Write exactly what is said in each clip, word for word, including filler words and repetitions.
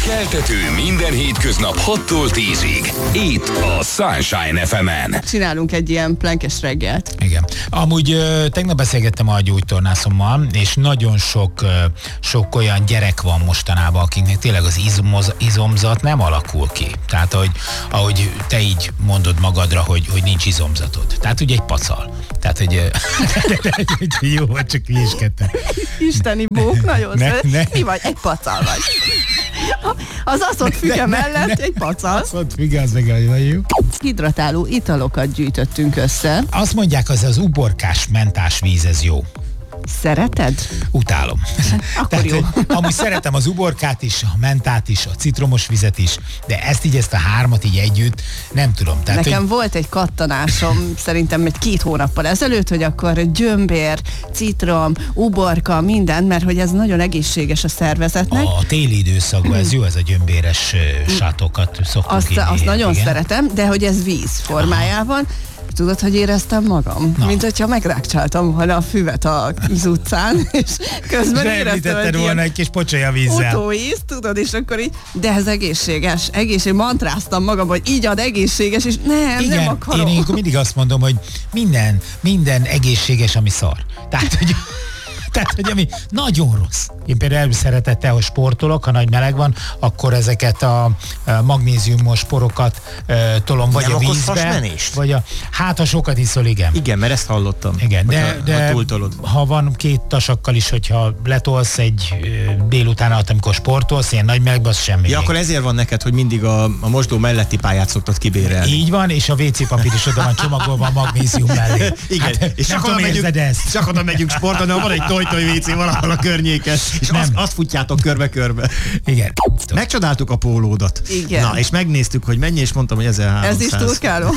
Keltető minden hétköznap hattól tízig. Itt a Sunshine ef emen. Csinálunk egy ilyen plenkes reggelt. Igen. Amúgy ö, tegnap beszélgettem a gyógytornászommal, és nagyon sok, ö, sok olyan gyerek van mostanában, akiknek tényleg az izmoz, izomzat nem alakul ki. Tehát, ahogy, ahogy te így mondod magadra, hogy, hogy nincs izomzatod. Tehát ugye egy pacal. Tehát, hogy jó, csak hülyéskedtem. Isteni bók, nagyon ne, szeret. ne. Mi vagy? Egy pacal vagy. Az aszont füge mellett ne, egy pacal. Aszont füge, az meg nagyon jó. Hidratáló italokat gyűjtöttünk össze. Azt mondják, az az uborkás mentás víz, ez jó. Szereted? Utálom. Akkor Tehát, jó. Amúgy szeretem az uborkát is, a mentát is, a citromos vizet is, de ezt így, ezt a hármat így együtt, nem tudom. Tehát, Nekem hogy... volt egy kattanásom, szerintem egy két hónappal ezelőtt, hogy akkor gyömbér, citrom, uborka, minden, mert hogy ez nagyon egészséges a szervezetnek. A téli időszakban ez jó, ez a gyömbéres uh, sátokat szoktunk Azt, inni. azt nagyon igen. szeretem, de hogy ez víz formájában. Tudod, hogy éreztem magam? Na. Mint hogyha megrákcsáltam volna a füvet az utcán, és közben És éreztem említetted egy volna ilyen egy kis pocsolya vízzel. utóíz, tudod, és akkor így, de ez egészséges, egészség, mantráztam magam, hogy így ad egészséges, és nem, Igen, nem akarom. én ilyenkor mindig azt mondom, hogy minden, minden egészséges, ami szar. Tehát, hogy Tehát, hogy ami nagyon rossz. Én például szeretettel, hogy sportolok, ha nagy meleg van, akkor ezeket a, a magnéziumos porokat e, tolom vagy nem a vízbe. Vagy a, hát, ha sokat iszol, igen. Igen, mert ezt hallottam. Igen, de, ha, de ha túltolod. ha van két tasakkal is, hogyha letolsz egy e, délután alatt, amikor sportolsz, ilyen nagy melegben, az semmi. Ja, akkor ezért van neked, hogy mindig a, a mosdó melletti pályát szoktad kibérelni. Így van, és a vé cé papír is oda van csomagolva a magnézium mellé. Igen, Hát, és nem csak tudom, oda megyünk, érzed ezt? csak oda megyünk sportolni, van egy toj-toj vé cé valahol a környéken, és azt, azt futjátok körbe-körbe. Igen. Megcsodáltuk a pólódat. Igen. Na, és megnéztük, hogy mennyi, és mondtam, hogy ezerháromszáz. Ez is turkáló?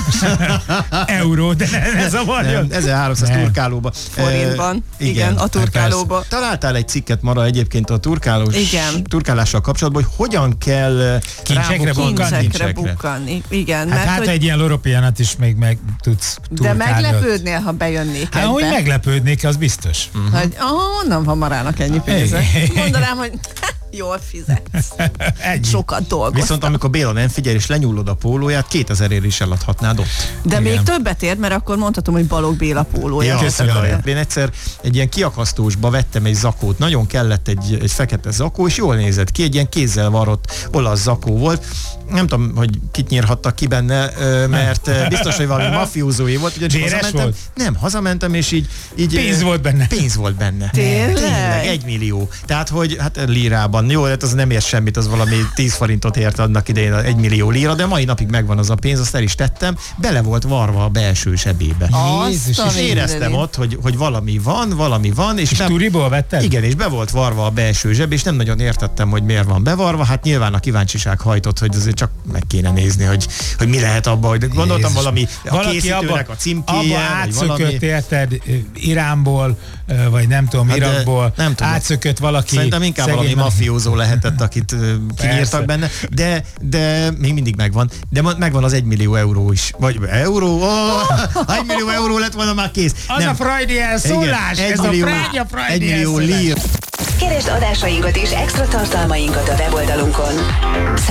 Euró, de ez a magyar. ezerháromszáz Nem. turkálóba. Forintban. E, igen, a turkálóba. Találtál egy cikket Mara egyébként a turkálós, Igen. turkálással kapcsolatban, hogy hogyan kell Kincsekre rábukkanni. Kincsekre bukkanni. Igen, Hát, mert hát hogy, egy ilyen loropianat is még meg tudsz de turkálni. meglepődnél, ha bejönnék Hát, hogy egybe. meglepődnék, az biztos. Mhm. Hogy ah, honnan van Marának ennyi pénze? Mondanám, hogy jól fizetsz. Ennyi. Sokat dolgoztam. Viszont amikor Béla nem figyel és lenyúlod a pólóját, kétezerért is eladhatnád ott. De Igen. még többet ér, mert akkor mondhatom, hogy Balogh Béla pólója. Ja, én egyszer egy ilyen kiakasztósba vettem egy zakót, nagyon kellett egy, egy fekete zakó, és jól nézett ki, egy ilyen kézzel varrott olasz zakó volt. Nem tudom, hogy kit nyírhattak ki benne, mert biztos, hogy valami mafiózói volt. Ugyanis Zséres hazamentem, volt? Nem, hazamentem, és így, így... Pénz volt benne. Pénz volt benne. Tényleg? Tényleg, egy millió. Tehát, hogy hát lírában, jó, hát az nem ér semmit, az valami tíz forintot ért annak idején egy millió líra, de mai napig megvan az a pénz, azt el is tettem, bele volt varva a belső zsebébe. Jézus, Azt a És éreztem mindenit. ott, hogy, hogy valami van, valami van, és, És nem, turiból vetted? igen, és be volt varva a belső zseb, és nem nagyon értettem, hogy miért van bevarva. Hát nyilván a kíváncsiság hajtott, hogy azért csak meg kéne nézni, hogy, hogy mi lehet abban, hogy gondoltam Jézus. valami a Valaki készítőnek abba, a címkéje, abba vagy valami. átszökött, érted, Iránból, vagy nem tudom, Hát de Irakból, nem tudom. átszökött valaki. Szerintem inkább valami szegény- mafiózó lehetett, akit ö, kinyírtak benne, de, de még mindig megvan. De ma- megvan az egymillió euró is. Vagy euró, oh, egymillió euró lett volna már kész. Az a freudian Igen, szólás, ez a egymillió- fránya freudian egymillió szólás. lír. Keresd adásainkat és extra tartalmainkat a weboldalunkon.